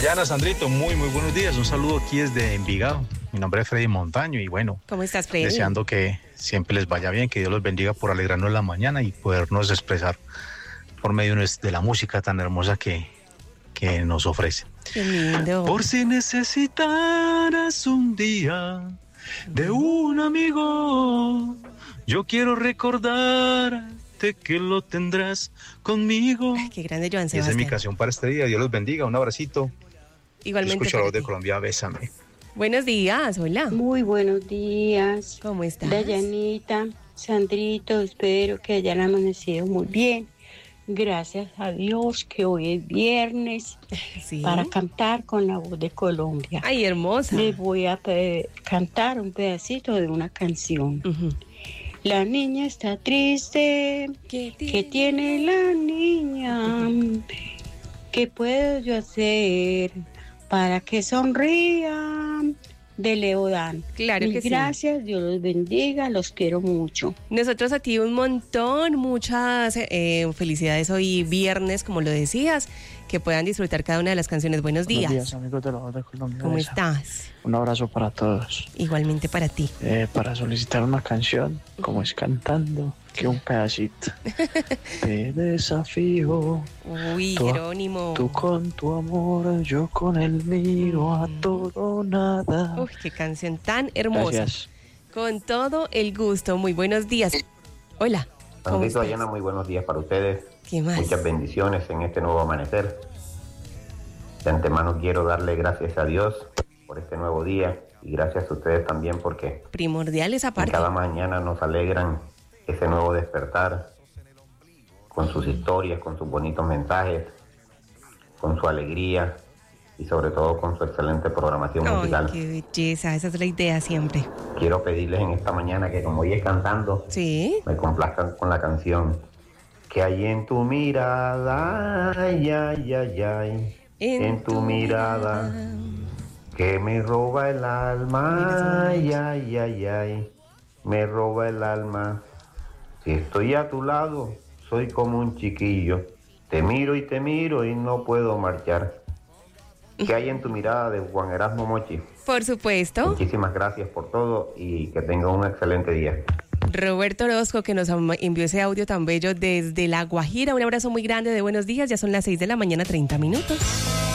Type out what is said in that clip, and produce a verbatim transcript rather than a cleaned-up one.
Dayana, Sandrito, muy, muy buenos días. Un saludo aquí desde Envigado. Mi nombre es Freddy Montaño y bueno, ¿cómo estás, Freddy? Deseando que siempre les vaya bien, que Dios los bendiga por alegrarnos la mañana y podernos expresar por medio de la música tan hermosa que, que nos ofrece. Qué lindo. Por si necesitaras un día de un amigo, yo quiero recordarte que lo tendrás conmigo. Ay, qué grande, Joan Sebastián. Esa es mi canción para este día. Dios los bendiga. Un abracito. Igualmente. Escucho la voz de Colombia, bésame. Buenos días, hola. Muy buenos días. ¿Cómo estás? Dayanita, Sandrito, espero que hayan amanecido muy bien. Gracias a Dios que hoy es viernes, sí, para cantar con la voz de Colombia. Ay, hermosa. Les voy a pe- cantar un pedacito de una canción. Uh-huh. La niña está triste. ¿Qué tiene? ¿Qué tiene la niña? ¿Qué puedo yo hacer para que sonría? De Leodán. Claro Mil que sí. gracias, Dios los bendiga, los quiero mucho. Nosotros a ti un montón, muchas eh, felicidades hoy viernes, como lo decías, que puedan disfrutar cada una de las canciones. Buenos días. Buenos días, amigos de la voz de Colombia. ¿Cómo Besa. estás? Un abrazo para todos. Igualmente para ti. Eh, para solicitar una canción, como es cantando, que un pedacito. Te desafío. Uy, tú, Jerónimo. Tú con tu amor, yo con el mío, a todo o nada. Uy, qué canción tan hermosa. Gracias. Con todo el gusto. Muy buenos días. Hola. Sandrito, Dayana, muy buenos días para ustedes. ¿Qué más? Muchas bendiciones en este nuevo amanecer. De antemano quiero darle gracias a Dios por este nuevo día y gracias a ustedes también porque primordial esa parte. Cada mañana nos alegran ese nuevo despertar con sus historias, con sus bonitos mensajes, con su alegría y sobre todo con su excelente programación Ay, musical. Qué belleza, esa es la idea siempre. Quiero pedirles en esta mañana que como hoy es cantando, ¿sí? Me complazcan con la canción que hay en tu mirada, ay, ay, ay, ay, en, en tu, tu mirada, mirada, que me roba el alma, ay, ay, ay, ay, me roba el alma. Si estoy a tu lado, soy como un chiquillo, te miro y te miro y no puedo marchar. ¿Qué hay en tu mirada de Juan Erasmo Mochi? Por supuesto. Muchísimas gracias por todo y que tenga un excelente día. Roberto Orozco, que nos envió ese audio tan bello desde La Guajira. Un abrazo muy grande de buenos días. Ya son las seis de la mañana, treinta minutos.